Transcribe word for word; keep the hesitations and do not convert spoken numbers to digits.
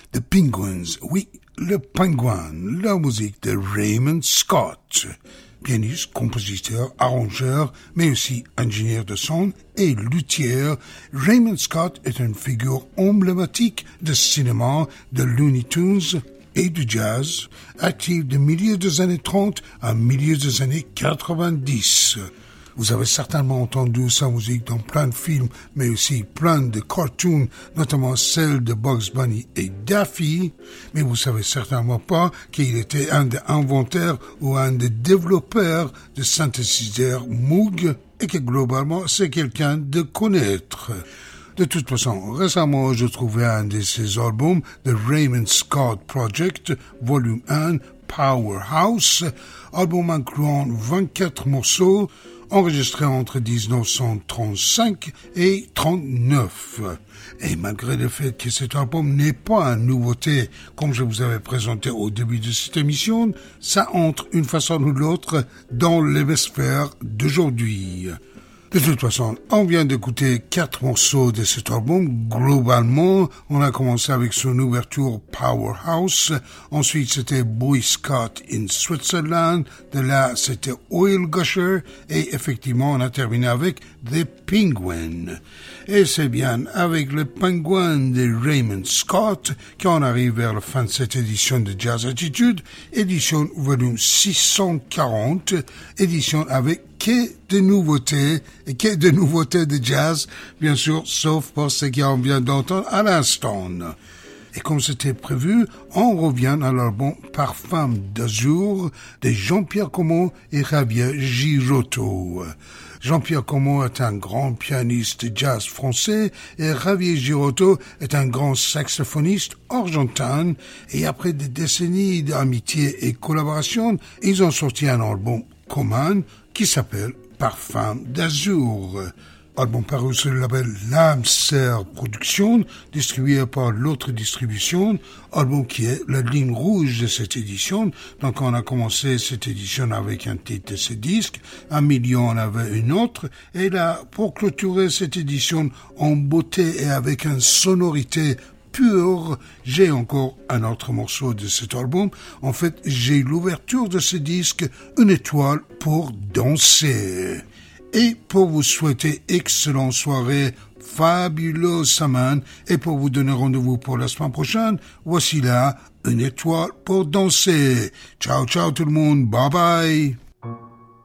The Penguins, oui, le Pingouin, la musique de Raymond Scott, pianiste, compositeur, arrangeur, mais aussi ingénieur de son et luthier. Raymond Scott est une figure emblématique de cinéma, de Looney Tunes et du jazz, actif de milieu des années trente à milieu des années quatre-vingt-dix. Vous avez certainement entendu sa musique dans plein de films, mais aussi plein de cartoons, notamment celles de Bugs Bunny et Daffy. Mais vous savez certainement pas qu'il était un des inventeurs ou un des développeurs de synthétiseurs Moog et que globalement c'est quelqu'un de connaître. De toute façon, récemment, je trouvais un de ses albums, The Raymond Scott Project, volume un, Powerhouse, album incluant vingt-quatre morceaux, enregistré entre dix-neuf cent trente-cinq et trente-neuf. Et malgré le fait que cet album n'est pas une nouveauté, comme je vous avais présenté au début de cette émission, ça entre une façon ou l'autre dans l'hémisphère d'aujourd'hui. De toute façon, on vient d'écouter quatre morceaux de cet album. Globalement, on a commencé avec son ouverture Powerhouse. Ensuite, c'était Boy Scout in Switzerland. De là, c'était Oil Gusher. Et effectivement, on a terminé avec The Penguin. Et c'est bien avec le Penguin de Raymond Scott qu'on arrive vers la fin de cette édition de Jazz Attitude. Édition volume six cent quarante. Édition avec que de nouveautés, et que de nouveautés de jazz, bien sûr, sauf pour ce qu'on vient d'entendre à l'instant. Et comme c'était prévu, on revient à l'album Parfum d'Azur de Jean-Pierre Comont et Javier Girotto. Jean-Pierre Comont est un grand pianiste jazz français et Javier Girotto est un grand saxophoniste argentin. Et après des décennies d'amitié et collaboration, ils ont sorti un album commun qui s'appelle Parfum d'Azur. Album paru sur le label Lamser Productions, distribué par l'autre distribution, album qui est la ligne rouge de cette édition. Donc on a commencé cette édition avec un titre de ce disque, un million on avait une autre, et là, pour clôturer cette édition en beauté et avec une sonorité pure, j'ai encore un autre morceau de cet album. En fait, j'ai l'ouverture de ce disque, Une étoile pour danser. Et pour vous souhaiter excellente soirée, fabuleuse semaine, et pour vous donner rendez-vous pour la semaine prochaine, voici là Une étoile pour danser. Ciao, ciao tout le monde, bye bye.